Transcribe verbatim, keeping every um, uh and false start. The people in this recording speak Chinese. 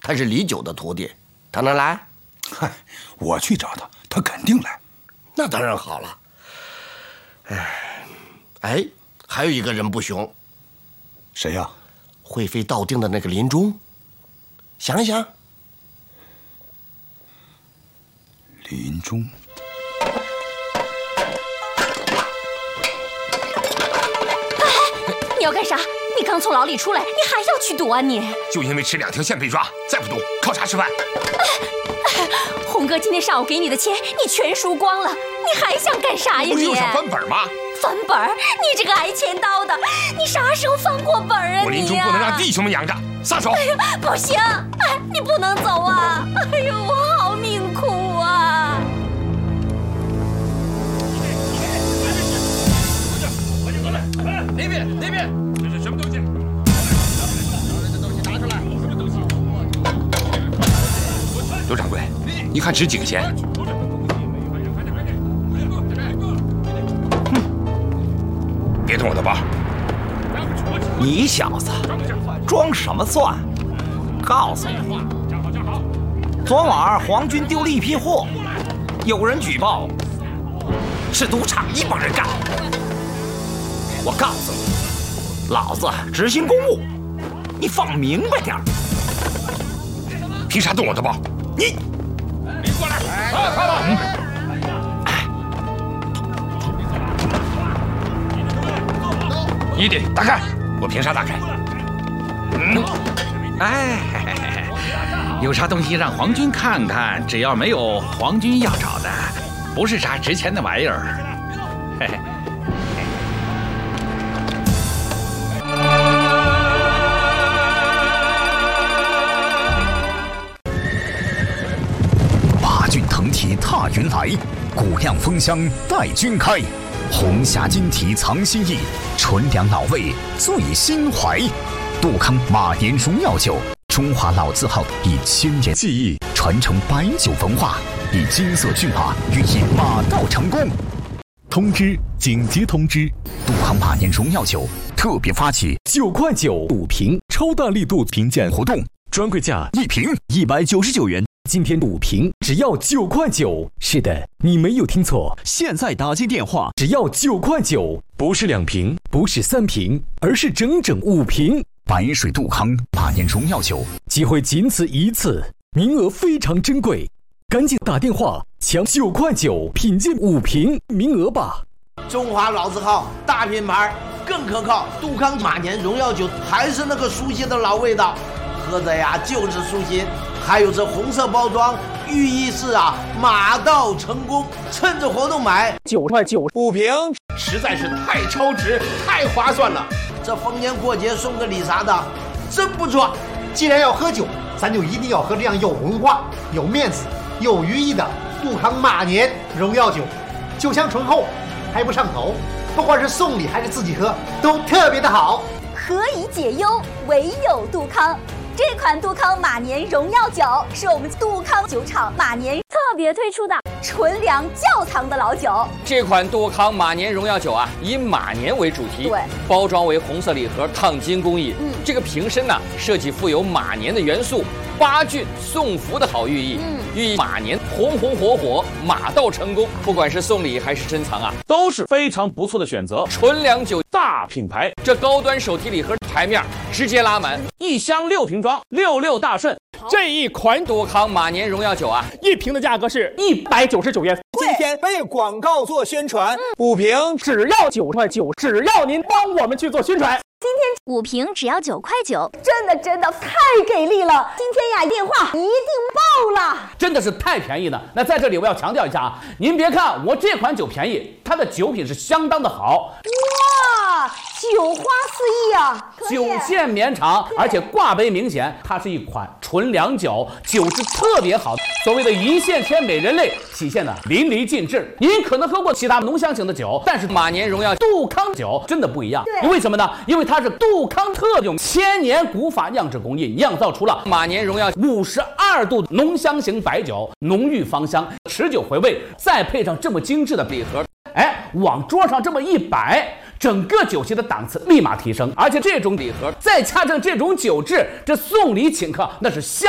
他是李九的徒弟，他能来？ 嗨，我去找他，他肯定来。 那当然好了。哎，哎，还有一个人不雄。 谁呀？ 会飞道定的那个林中。想一想。 林中。 你要干啥？你刚从牢里出来，你还要去赌啊你？ 就因为吃两条线被抓，再不赌靠啥吃饭？ 红哥今天上午给你的钱，你全输光了，你还想干啥呀你？ 不是又想翻本吗？ 翻本儿？你这个挨钱刀的，你啥时候翻过本儿啊你？ 我林中不能让弟兄们养着，撒手！ 哎呀，不行！哎，你不能走啊！哎呦，我好命苦啊！ 那边，那边，这是什么东西？这东西拿出来！什么东西？刘掌柜，你看值几个钱？哼！别动我的包！ 你小子装什么蒜？告诉你，昨晚皇军丢了一批货，有人举报是赌场一帮人干。我告诉你，老子执行公务，你放明白点儿。 凭啥动我的包？你，你过来！快了，快了！你得打开，我凭啥打开？ 嗯，哎，有啥东西让皇军看看，只要没有皇军要找的，不是啥值钱的玩意儿。嘿嘿。 腾蹄踏云来，骨亮风香待君开。红霞金蹄藏心意，纯粮老味醉心怀。杜康马年荣耀酒，中华老字号，以千年技艺传承白酒文化，以金色骏马寓意马到成功。通知！紧急通知！杜康马年荣耀酒特别发起九块九五瓶超大力度评鉴活动，专柜价一瓶一百九十九元。今天五瓶只要九块九，是的，你没有听错，现在打进电话只要九块九，不是两瓶，不是三瓶，而是整整五瓶。 白水杜康马年荣耀酒， 机会仅此一次，名额非常珍贵，赶紧打电话抢九块九品鉴五瓶名额吧。 中华老字号大品牌更可靠，杜康马年荣耀酒还是那个熟悉的老味道，喝着呀就是舒心。还有这红色包装，寓意是啊马到成功，趁着活动买九块九五瓶， 实在是太超值，太划算了。这逢年过节送个礼啥的，真不错。 既然要喝酒，咱就一定要喝这样有文化、有面子、有寓意的杜康马年荣耀酒，酒香醇厚，还不上头，不管是送礼还是自己喝，都特别的好。 何以解忧，唯有杜康。这款杜康马年荣耀酒是我们杜康酒厂马年特别推出的纯粮窖藏的老酒。 这款杜康马年荣耀酒啊，以马年为主题， 对， 包装为红色礼盒，烫金工艺。嗯，这个瓶身呢，设计富有马年的元素，八骏送福的好寓意。嗯，寓意马年红红火火，马到成功。不管是送礼还是珍藏啊， 都是非常不错的选择。 纯粮酒大品牌， 这高端手提礼盒牌面直接拉满， 一箱六瓶装，六六大顺。这一款杜康马年荣耀酒啊， 一瓶的价格是一百九十九元。 今天为广告做宣传， 五瓶只要九块九，只要您帮我们去做宣传。 今天五瓶只要九块九，真的真的太给力了！今天呀，电话一定爆了， 真的是太便宜了。那在这里我要强调一下啊，您别看我这款酒便宜，它的酒品是相当的好。 哇，酒花四溢啊！ 酒线绵长，而且挂杯明显，它是一款纯粮酒，酒质特别好。所谓的一线天美人类体现的淋漓尽致。您可能喝过其他浓香型的酒，但是马年荣耀杜康酒真的不一样。为什么呢？因为它是杜康特用千年古法酿制工艺酿造出了马年荣耀五十二度浓香型白酒，浓郁芳香，持久回味，再配上这么精致的礼盒，哎，往桌上这么一摆，整个酒席的档次立马提升。而且这种礼盒再加上这种酒质，这送礼请客那是相